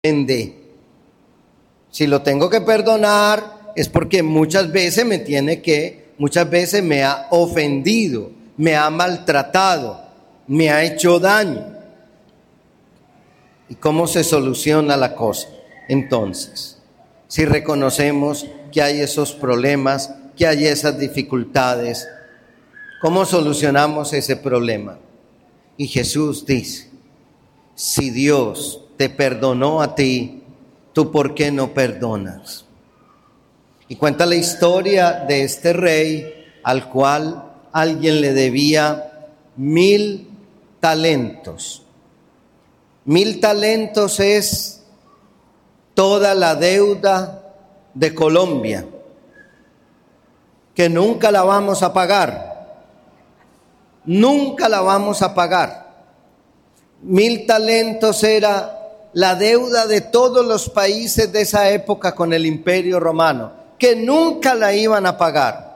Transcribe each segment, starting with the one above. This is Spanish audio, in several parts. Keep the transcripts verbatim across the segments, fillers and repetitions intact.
ofende. Si lo tengo que perdonar es porque muchas veces me tiene que, muchas veces me ha ofendido, me ha maltratado, me ha hecho daño. ¿Y cómo se soluciona la cosa? Entonces, si reconocemos que hay esos problemas, que hay esas dificultades, ¿cómo solucionamos ese problema? Y Jesús dice, si Dios te perdonó a ti, ¿tú por qué no perdonas? Y cuenta la historia de este rey al cual alguien le debía mil talentos. Mil talentos es toda la deuda de Colombia, que nunca la vamos a pagar, nunca la vamos a pagar. Mil talentos era la deuda de todos los países de esa época con el Imperio Romano, que nunca la iban a pagar.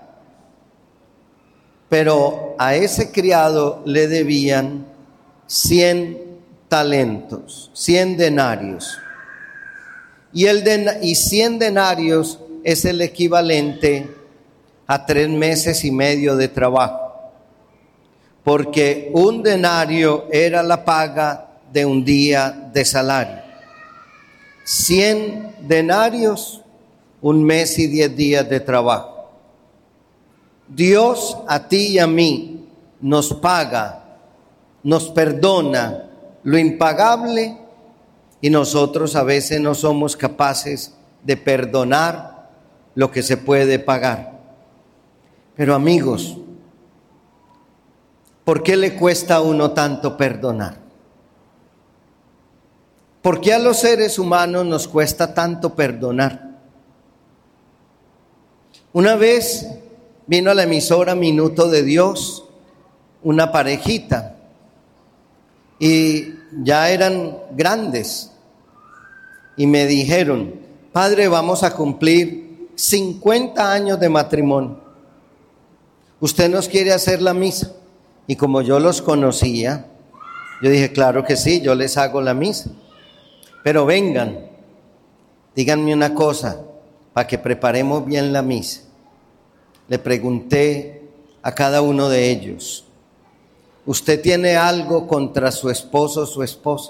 Pero a ese criado le debían cien talentos, cien denarios. Y, el den- y cien denarios es el equivalente a tres meses y medio de trabajo. Porque un denario era la paga de un día de salario. Cien denarios, un mes y diez días de trabajo. Dios a ti y a mí nos paga, nos perdona lo impagable y nosotros a veces no somos capaces de perdonar lo que se puede pagar. Pero amigos, ¿por qué le cuesta a uno tanto perdonar? ¿Por qué a los seres humanos nos cuesta tanto perdonar? Una vez vino a la emisora Minuto de Dios una parejita y ya eran grandes y me dijeron, padre, vamos a cumplir cincuenta años de matrimonio. ¿Usted nos quiere hacer la misa? Y como yo los conocía, yo dije, claro que sí, yo les hago la misa. Pero vengan, díganme una cosa, para que preparemos bien la misa. Le pregunté a cada uno de ellos, ¿usted tiene algo contra su esposo o su esposa?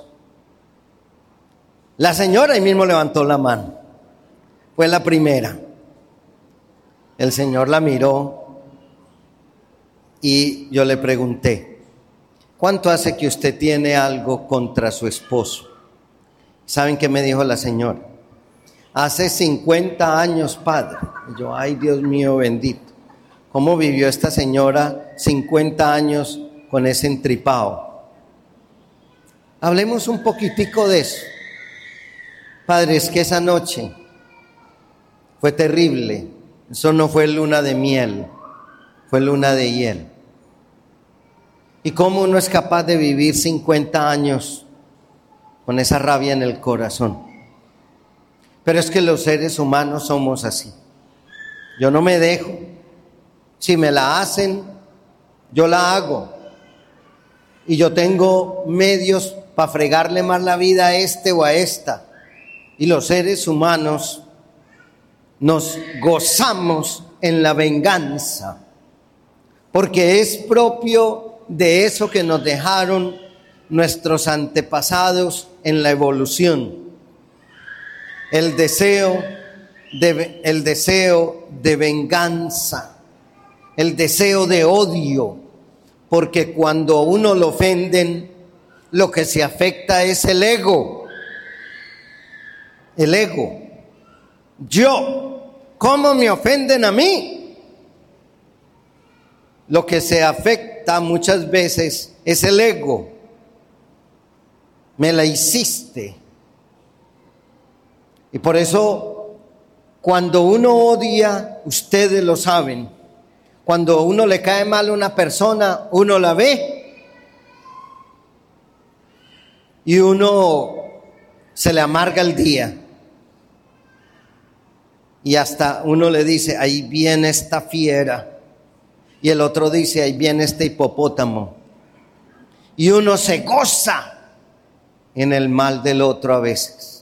La señora ahí mismo levantó la mano, fue la primera. El Señor la miró y yo le pregunté, ¿cuánto hace que usted tiene algo contra su esposo? ¿Saben qué me dijo la señora? Hace cincuenta años, padre. Y yo, ay, Dios mío bendito. ¿Cómo vivió esta señora cincuenta años con ese entripado? Hablemos un poquitico de eso. Padre, es que esa noche fue terrible. Eso no fue luna de miel, fue luna de hiel. ¿Y cómo uno es capaz de vivir cincuenta años con esa rabia en el corazón? Pero es que los seres humanos somos así. Yo no me dejo. Si me la hacen, yo la hago. Y yo tengo medios para fregarle más la vida a este o a esta. Y los seres humanos nos gozamos en la venganza, porque es propio de eso que nos dejaron nuestros antepasados en la evolución. El deseo de, el deseo de venganza, el deseo de odio, porque cuando a uno lo ofenden, lo que se afecta es el ego. El ego. Yo, ¿cómo me ofenden a mí? Lo que se afecta muchas veces es el ego. Me la hiciste. Y por eso, cuando uno odia, ustedes lo saben, cuando a uno le cae mal a una persona, uno la ve y uno se le amarga el día. Y hasta uno le dice, ahí viene esta fiera. Y el otro dice, ahí viene este hipopótamo. Y uno se goza en el mal del otro a veces.